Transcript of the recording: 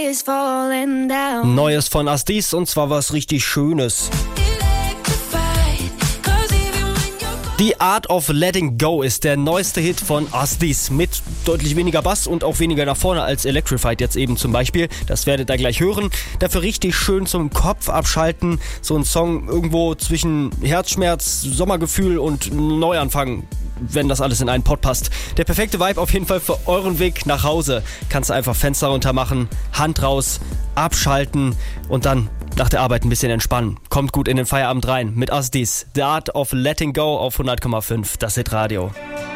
Neues von Astis und zwar was richtig Schönes. The Art of Letting Go ist der neueste Hit von Astis mit deutlich weniger Bass und auch weniger nach vorne als Electrified jetzt eben zum Beispiel. Das werdet ihr gleich hören. Dafür richtig schön zum Kopf abschalten. So ein Song irgendwo zwischen Herzschmerz, Sommergefühl und Neuanfang, wenn das alles in einen Pott passt. Der perfekte Vibe auf jeden Fall für euren Weg nach Hause. Kannst du einfach Fenster runter machen, Hand raus, abschalten und dann nach der Arbeit ein bisschen entspannen. Kommt gut in den Feierabend rein mit Astis. The Art of Letting Go auf 100,5, das Hitradio.